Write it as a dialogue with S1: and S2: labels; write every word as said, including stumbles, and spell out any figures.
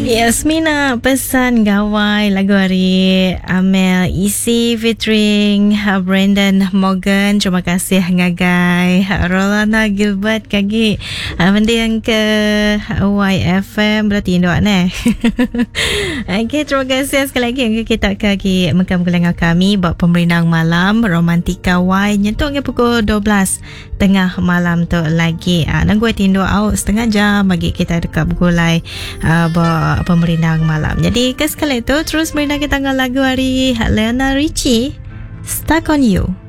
S1: Yasmina pesan gawai lagu hari Amel isi featuring uh, Brandon Morgan. Terima kasih ngagai Rolana Gilbert kagi uh, benda yang ke Y F M berarti Indo ne. Okay, terima kasih sekali lagi yang kita kagi mengkam kelengar kami buat pemerinang malam Romantika Y nyentuh ke pukul dua belas tengah malam tu lagi. Uh, nang gue tindo out setengah jam bagi kita dekat gulai uh, buat pemerinang malam. Jadi ke sekali itu terus merinang kita dengan lagu hari Lionel Richie, Stuck on You.